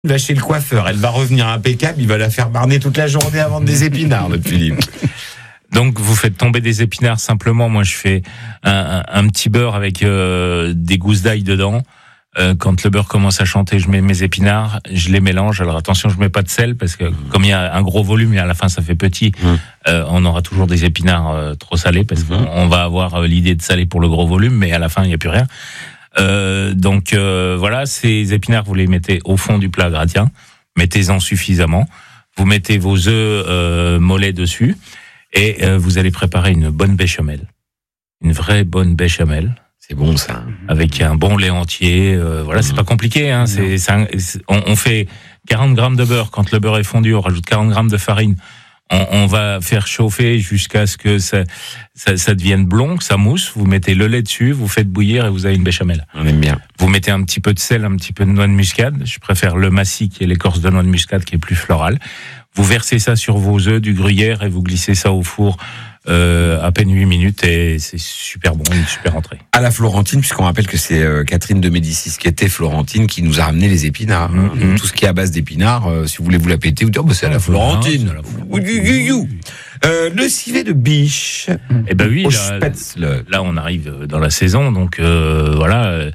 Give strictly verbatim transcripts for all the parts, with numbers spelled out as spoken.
va chez le coiffeur, elle va revenir impeccable, il va la faire marner toute la journée à vendre des épinards, notre Philippe. Donc vous faites tomber des épinards simplement. Moi je fais un, un, un petit beurre avec euh, des gousses d'ail dedans. Euh, quand le beurre commence à chanter, je mets mes épinards, je les mélange. Alors attention, je mets pas de sel parce que comme il y a un gros volume et à la fin ça fait petit, mmh. euh, on aura toujours des épinards euh, trop salés parce mmh. qu'on on va avoir euh, l'idée de saler pour le gros volume, mais à la fin il y a plus rien. Euh, donc euh, voilà, ces épinards vous les mettez au fond du plat gratien, mettez-en suffisamment. Vous mettez vos œufs euh, mollets dessus. Et euh, vous allez préparer une bonne béchamel, une vraie bonne béchamel. C'est bon ça. Avec un bon lait entier. Euh, voilà, mmh. c'est pas compliqué. Hein. C'est, c'est un, c'est, on, on fait quarante grammes de beurre. Quand le beurre est fondu, on rajoute quarante grammes de farine. On, on va faire chauffer jusqu'à ce que ça, ça, ça devienne blond, que ça mousse. Vous mettez le lait dessus, vous faites bouillir et vous avez une béchamel. On aime bien. Vous mettez un petit peu de sel, un petit peu de noix de muscade. Je préfère le massis qui est l'écorce de noix de muscade qui est plus florale. Vous versez ça sur vos œufs, du gruyère et vous glissez ça au four euh, à peine huit minutes et c'est super bon, une super entrée. À la Florentine, puisqu'on rappelle que c'est euh, Catherine de Médicis qui était Florentine qui nous a ramené les épinards. Mm-hmm. Donc, tout ce qui est à base d'épinards, euh, si vous voulez vous la péter, vous dites oh, bah, c'est à la Florentine. Non, c'est la Florentine. Euh, le civet de biche. Eh ben oui, là, là on arrive dans la saison, donc euh, voilà. Euh,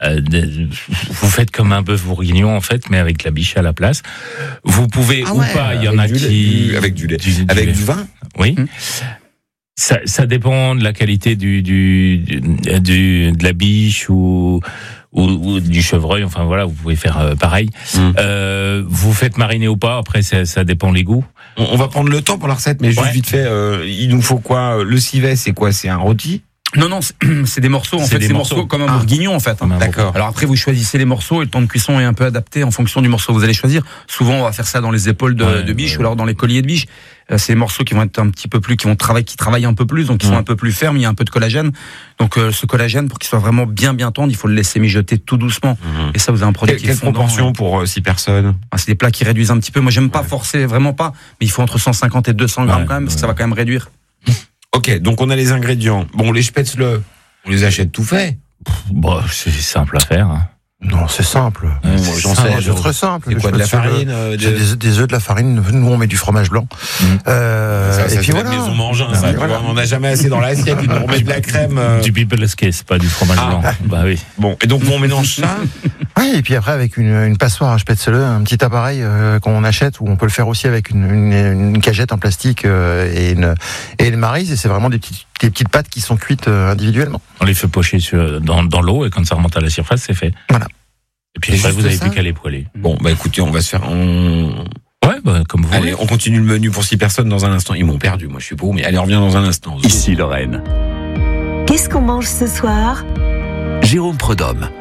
vous faites comme un bœuf bourguignon en fait, mais avec la biche à la place. Vous pouvez ah ou ouais, pas. Il y en a qui lait, avec du lait, du, du avec lait. Du vin. Oui. Hum. Ça, ça dépend de la qualité du, du, du, du de la biche ou. Ou, ou du chevreuil, enfin voilà, vous pouvez faire euh, pareil. Mmh. Euh, vous faites mariner ou pas, après ça, ça dépend les goûts. On, on va prendre le temps pour la recette, mais juste ouais. vite fait, euh, il nous faut quoi? Le civet, c'est quoi? C'est un rôti? Non, non, c'est, c'est des morceaux, en c'est fait, des c'est morceaux. morceaux comme un ah. bourguignon, en fait. Hein. D'accord. Alors après, vous choisissez les morceaux et le temps de cuisson est un peu adapté en fonction du morceau que vous allez choisir. Souvent, on va faire ça dans les épaules de, ouais, de biche ouais. ou alors dans les colliers de biche. Euh, c'est des morceaux qui vont être un petit peu plus, qui vont travailler, qui travaillent un peu plus, donc qui ouais. sont un peu plus fermes, il y a un peu de collagène. Donc, euh, ce collagène, pour qu'il soit vraiment bien, bien tendre, il faut le laisser mijoter tout doucement. Mmh. Et ça, vous avez un produit Quelle, qui est fondant. Quelle proportion ouais. pour euh, six personnes? Ah, c'est des plats qui réduisent un petit peu. Moi, j'aime pas ouais. forcer, vraiment pas, mais il faut entre cent cinquante et deux cents grammes ouais, quand même, ouais. parce que ça va quand même réduire. Ok, donc on a les ingrédients. Bon, les spätzle, on les achète tout fait. Bon, c'est simple à faire. Hein. Non, c'est simple. Ouais, c'est J'en sais, c'est très simple. C'est quoi, de la farine euh, de... des, des œufs, de la farine. Nous, on met du fromage blanc. Mmh. Euh, ça, ça, et puis voilà. Maison Mangin, ça, voilà. On n'a jamais assez dans l'assiette. Ils nous remettent de la crème. Euh... Du bibelesquet, c'est pas du fromage ah. blanc. Bah oui. Bon, et donc on mélange ça. Oui, et puis après avec une, une passoire à spätzle, un petit appareil euh, qu'on achète, où on peut le faire aussi avec une, une, une cagette en plastique euh, et une et une maryse. Et c'est vraiment des petites des petites pâtes qui sont cuites euh, individuellement. On les fait pocher sur, dans dans l'eau et quand ça remonte à la surface, c'est fait. Voilà. Et puis après, vous avez plus qu'à les poêler. Bon, bah écoutez, on va se faire... On... Ouais, bah comme vous Allez, voulez. On continue le menu pour six personnes dans un instant. Ils m'ont perdu, moi je suis beau, mais allez, on revient dans un instant. Ici Lorraine. Qu'est-ce qu'on mange ce soir? Jérôme Prudhomme.